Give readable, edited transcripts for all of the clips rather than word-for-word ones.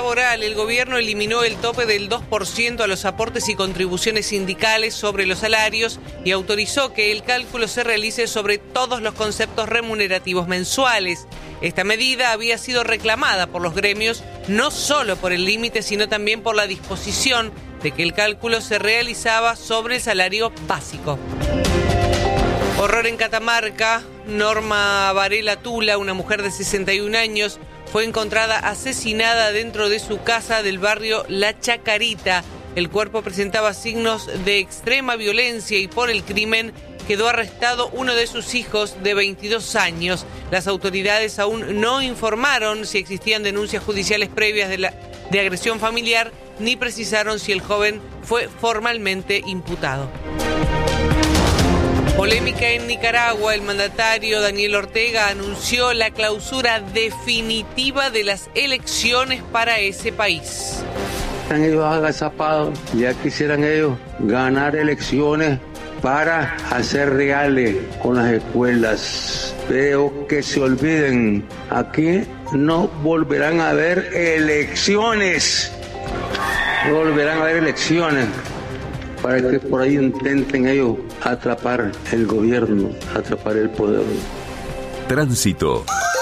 laboral, el gobierno eliminó el tope del 2% a los aportes y contribuciones sindicales sobre los salarios y autorizó que el cálculo se realice sobre todos los conceptos remunerativos mensuales. Esta medida había sido reclamada por los gremios no solo por el límite, sino también por la disposición de que el cálculo se realizaba sobre el salario básico. Horror en Catamarca. Norma Varela Tula, una mujer de 61 años, fue encontrada asesinada dentro de su casa del barrio La Chacarita. El cuerpo presentaba signos de extrema violencia y por el crimen quedó arrestado uno de sus hijos de 22 años. Las autoridades aún no informaron si existían denuncias judiciales previas de agresión familiar, ni precisaron si el joven fue formalmente imputado. Polémica en Nicaragua. El mandatario Daniel Ortega anunció la clausura definitiva de las elecciones para ese país. Están ellos agazapados, ya quisieran ellos ganar elecciones para hacer reales con las escuelas. Pero que se olviden, aquí no volverán a haber elecciones. No volverán a haber elecciones para que por ahí intenten ellos atrapar el gobierno, atrapar el poder. Tránsito.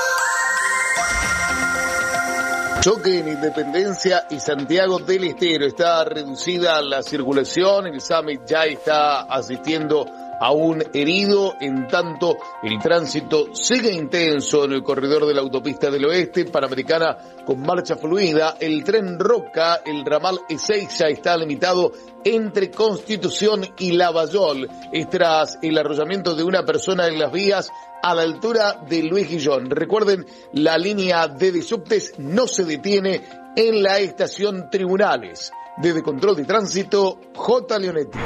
Choque en Independencia y Santiago del Estero. Está reducida la circulación. El SAME ya está asistiendo a un herido. En tanto, el tránsito sigue intenso en el corredor de la autopista del Oeste, Panamericana con marcha fluida. El tren Roca, el ramal Ezeiza, está limitado entre Constitución y Lavallol. Es tras el arrollamiento de una persona en las vías a la altura de Luis Guillón. Recuerden, la línea D de subtes no se detiene en la estación Tribunales. Desde Control de Tránsito, J. Leonetti.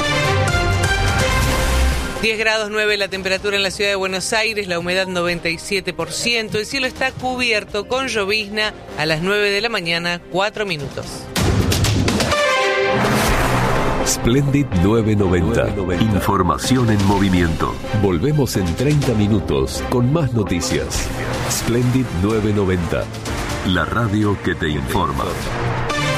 10 grados 9 la temperatura en la ciudad de Buenos Aires, la humedad 97%, el cielo está cubierto con llovizna a las 9 de la mañana, 4 minutos. Splendid 990. Información en movimiento. Volvemos en 30 minutos con más noticias. Splendid 990. La radio que te informa.